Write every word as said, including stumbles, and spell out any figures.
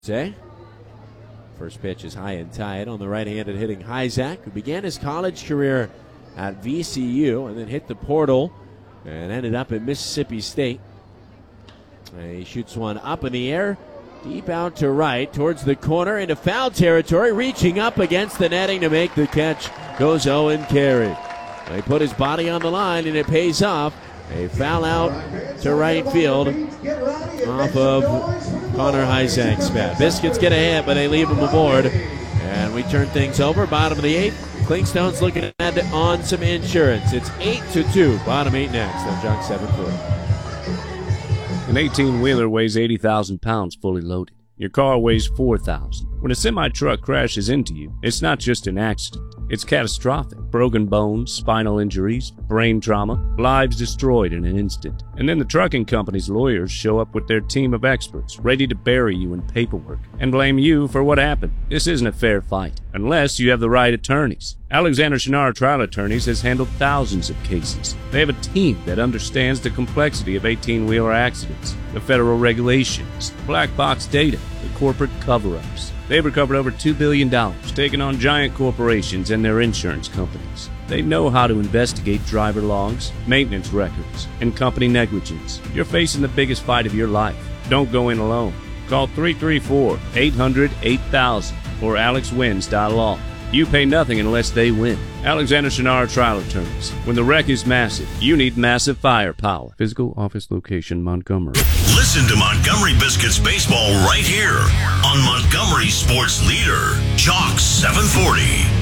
Say, first pitch is high and tight on the right-handed hitting Hyzak, who began his college career at V C U and then hit the portal and ended up at Mississippi State. And he shoots one up in the air, deep out to right, towards the corner into foul territory, reaching up against the netting to make the catch goes Owen Carey. They put his body on the line and it pays off. A foul out to right field off of Connor Hyzak's bat. Biscuits get a hit, but they leave him aboard. And we turn things over. Bottom of the eighth. Clingstone's looking to add on some insurance. It's eight to two. Bottom eight next on Junk seven forty. An eighteen-wheeler weighs eighty thousand pounds fully loaded. Your car weighs four thousand. When a semi-truck crashes into you, it's not just an accident. It's catastrophic. Broken bones, spinal injuries, brain trauma, lives destroyed in an instant. And then the trucking company's lawyers show up with their team of experts, ready to bury you in paperwork and blame you for what happened. This isn't a fair fight, unless you have the right attorneys. Alexander Shinara Trial Attorneys has handled thousands of cases. They have a team that understands the complexity of eighteen-wheeler accidents, the federal regulations, black box data, the corporate cover-ups. They've recovered over two billion dollars, taking on giant corporations and their insurance companies. They know how to investigate driver logs, maintenance records, and company negligence. You're facing the biggest fight of your life. Don't go in alone. Call three three four, eight hundred, eight thousand or alex wins dot law. You pay nothing unless they win. Alexander Shinara Trial Attorneys. When the wreck is massive, you need massive firepower. Physical office location, Montgomery. Listen to Montgomery Biscuits baseball right here on Montgomery Sports Leader, Chalk seven forty.